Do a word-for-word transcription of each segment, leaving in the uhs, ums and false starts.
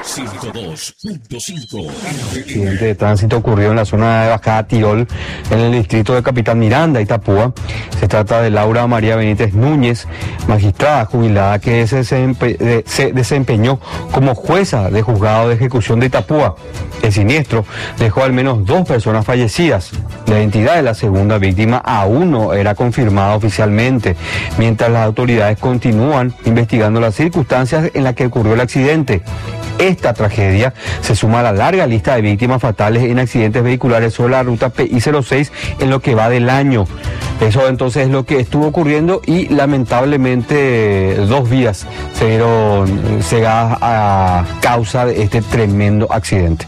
ciento dos punto cinco. El accidente de tránsito ocurrió en la zona de Bajada Tirol, en el distrito de Capitán Miranda, Itapúa. Se trata de Laura María Benítez Núñez, magistrada jubilada que se, desempe- se desempeñó como jueza de juzgado de ejecución de Itapúa. El siniestro dejó al menos dos personas fallecidas. La identidad de la segunda víctima aún no era confirmada oficialmente, mientras las autoridades continúan investigando las circunstancias en las que ocurrió el accidente. Esta tragedia se suma a la larga lista de víctimas fatales en accidentes vehiculares sobre la ruta P I cero seis en lo que va del año. Eso entonces es lo que estuvo ocurriendo y lamentablemente dos vías se vieron cegadas a causa de este tremendo accidente.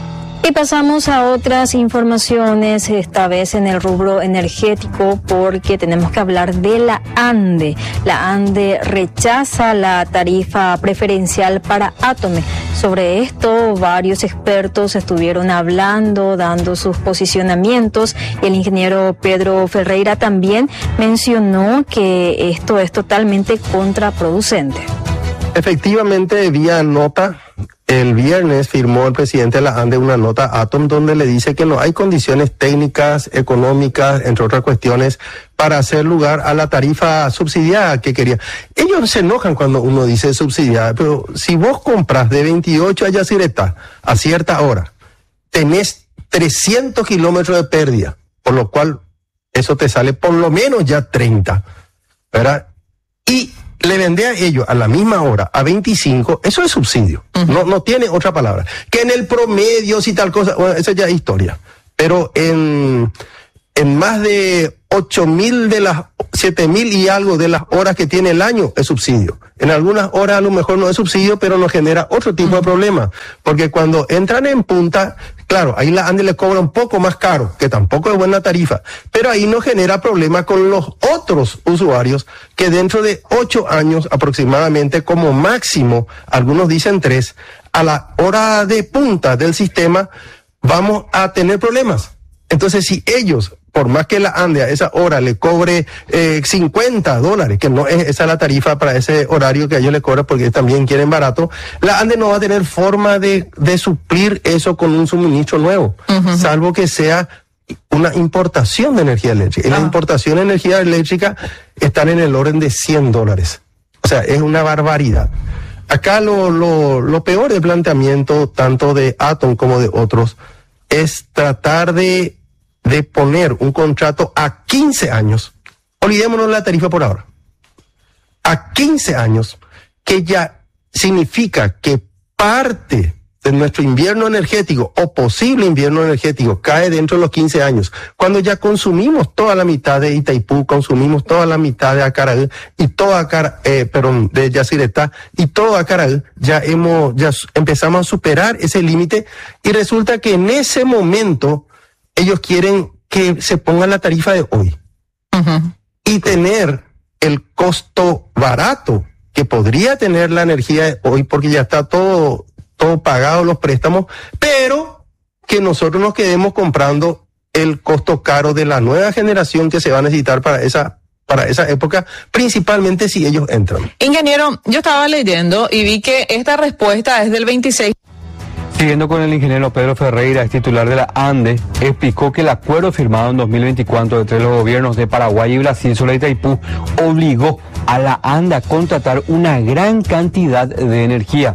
Y pasamos a otras informaciones, esta vez en el rubro energético, porque tenemos que hablar de la ANDE. La ANDE rechaza la tarifa preferencial para Atome. Sobre esto, varios expertos estuvieron hablando, dando sus posicionamientos, y el ingeniero Pedro Ferreira también mencionó que esto es totalmente contraproducente. Efectivamente, vía nota, el viernes firmó el presidente de la ANDE una nota a Atom donde le dice que no hay condiciones técnicas, económicas, entre otras cuestiones, para hacer lugar a la tarifa subsidiada que quería. Ellos se enojan cuando uno dice subsidiada, pero si vos compras de veintiocho a Yacyretá a cierta hora, tenés trescientos kilómetros de pérdida, por lo cual eso te sale por lo menos ya treinta, ¿verdad? Y le vende a ellos a la misma hora, a veinticinco, eso es subsidio. Uh-huh. No, no tiene otra palabra. Que en el promedio, si tal cosa, bueno, esa ya es historia. Pero en, en más de ocho mil de las, siete mil y algo de las horas que tiene el año es subsidio. En algunas horas a lo mejor no es subsidio, pero nos genera otro tipo uh-huh. de problema. Porque cuando entran en punta, claro, ahí la ANDE le cobra un poco más caro, que tampoco es buena tarifa, pero ahí no genera problema con los otros usuarios que dentro de ocho años aproximadamente, como máximo, algunos dicen tres, a la hora de punta del sistema vamos a tener problemas. Entonces, si ellos, por más que la ANDE a esa hora le cobre eh, cincuenta dólares, que no es esa la tarifa para ese horario que a ellos le cobran porque también quieren barato, la ANDE no va a tener forma de, de suplir eso con un suministro nuevo, uh-huh. salvo que sea una importación de energía eléctrica. Y ah. la importación de energía eléctrica están en el orden de cien dólares. O sea, es una barbaridad. Acá lo, lo, lo peor del planteamiento, tanto de Atom como de otros, es tratar de de poner un contrato a quince años, olvidémonos la tarifa por ahora, a quince años, que ya significa que parte de nuestro invierno energético o posible invierno energético cae dentro de los quince años, cuando ya consumimos toda la mitad de Itaipú, consumimos toda la mitad de Acaraú y toda Acara, eh, perdón, de Yacyretá y todo Acaraú, ya hemos, ya empezamos a superar ese límite y resulta que en ese momento ellos quieren que se ponga la tarifa de hoy uh-huh. y tener el costo barato que podría tener la energía de hoy porque ya está todo, todo pagado los préstamos, pero que nosotros nos quedemos comprando el costo caro de la nueva generación que se va a necesitar para esa para esa época, principalmente si ellos entran. Ingeniero, yo estaba leyendo y vi que esta respuesta es del veintiséis. Siguiendo con el ingeniero Pedro Ferreira, es titular de la ANDE, explicó que el acuerdo firmado en dos mil veinticuatro entre los gobiernos de Paraguay y Brasil sobre Itaipú obligó a la ANDE a contratar una gran cantidad de energía.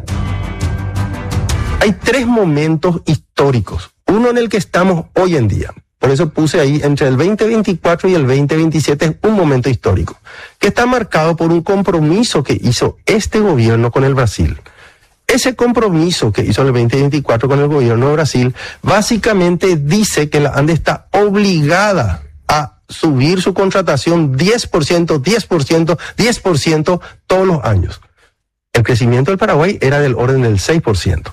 Hay tres momentos históricos, uno en el que estamos hoy en día. Por eso puse ahí, entre el veinte veinticuatro y el veinte veintisiete es un momento histórico, que está marcado por un compromiso que hizo este gobierno con el Brasil. Ese compromiso que hizo el veinte veinticuatro con el gobierno de Brasil básicamente dice que la ANDE está obligada a subir su contratación diez por ciento, diez por ciento, diez por ciento todos los años. El crecimiento del Paraguay era del orden del seis por ciento.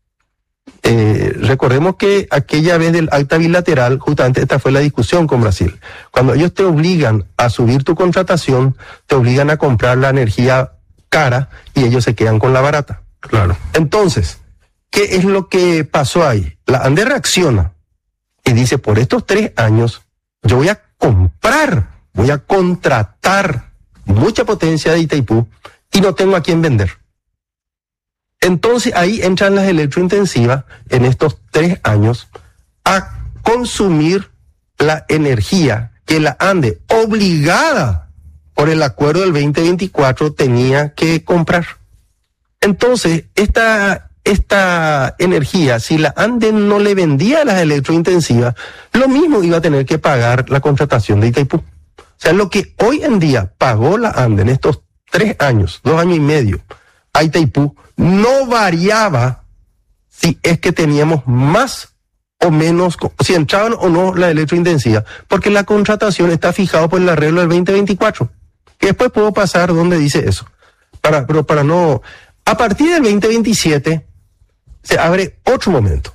Eh, recordemos que aquella vez del acta bilateral, justamente esta fue la discusión con Brasil. Cuando ellos te obligan a subir tu contratación, te obligan a comprar la energía cara y ellos se quedan con la barata. Claro. Entonces, ¿qué es lo que pasó ahí? La ANDE reacciona y dice, por estos tres años, yo voy a comprar, voy a contratar mucha potencia de Itaipú y no tengo a quién vender. Entonces ahí entran las electrointensivas en estos tres años a consumir la energía que la ANDE, obligada por el acuerdo del veinte veinticuatro, tenía que comprar. Entonces, esta, esta energía, si la ANDE no le vendía a las electrointensivas, lo mismo iba a tener que pagar la contratación de Itaipú. O sea, lo que hoy en día pagó la ANDE en estos tres años, dos años y medio, a Itaipú, no variaba si es que teníamos más o menos, si entraban o no la electrointensiva, porque la contratación está fijada por el arreglo del veinte veinticuatro. Que después puedo pasar donde dice eso. Para, pero para no... A partir del veinte veintisiete se abre otro momento.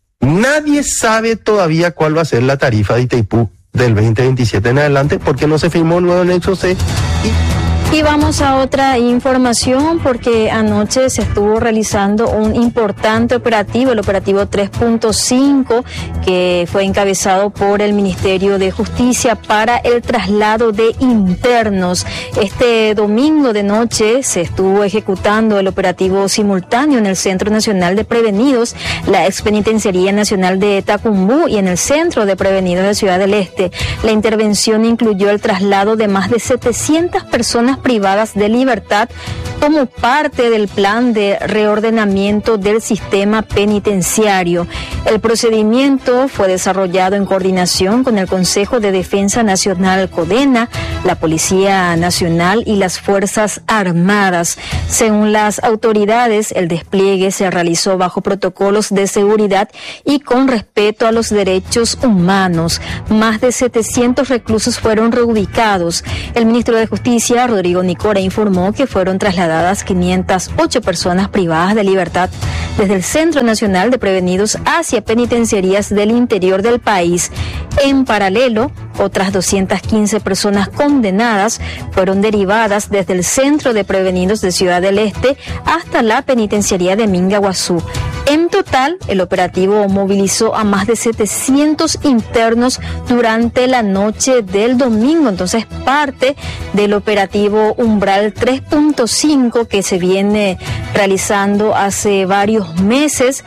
Nadie sabe todavía cuál va a ser la tarifa de Itaipú del veinte veintisiete en adelante, porque no se firmó el nuevo anexo C. Y... Y vamos a otra información, porque anoche se estuvo realizando un importante operativo, el operativo tres punto cinco, que fue encabezado por el Ministerio de Justicia para el traslado de internos. Este domingo de noche se estuvo ejecutando el operativo simultáneo en el Centro Nacional de Prevenidos, la Expenitenciaría Nacional de Tacumbú y en el Centro de Prevenidos de Ciudad del Este. La intervención incluyó el traslado de más de setecientas personas privadas de libertad como parte del plan de reordenamiento del sistema penitenciario. El procedimiento fue desarrollado en coordinación con el Consejo de Defensa Nacional CODENA, la Policía Nacional y las Fuerzas Armadas. Según las autoridades, el despliegue se realizó bajo protocolos de seguridad y con respeto a los derechos humanos. Más de setecientos reclusos fueron reubicados. El ministro de Justicia, Rodrigo Nicora, informó que fueron trasladadas quinientas ocho personas privadas de libertad desde el Centro Nacional de Prevenidos hacia penitenciarías del interior del país. En paralelo, otras doscientas quince personas condenadas fueron derivadas desde el Centro de Prevenidos de Ciudad del Este hasta la penitenciaría de Mingaguazú. En total, el operativo movilizó a más de setecientos internos durante la noche del domingo. Entonces, parte del operativo Umbral tres punto cinco que se viene realizando hace varios meses,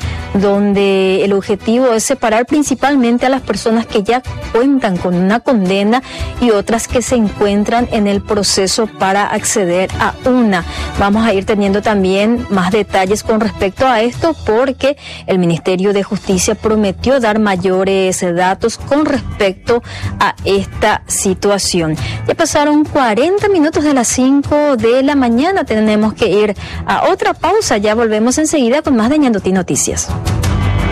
donde el objetivo es separar principalmente a las personas que ya cuentan con una condena y otras que se encuentran en el proceso para acceder a una. Vamos a ir teniendo también más detalles con respecto a esto, porque el Ministerio de Justicia prometió dar mayores datos con respecto a esta situación. Ya pasaron cuarenta minutos de las cinco de la mañana, tenemos que ir a otra pausa, ya volvemos enseguida con más de Ñandutí Noticias.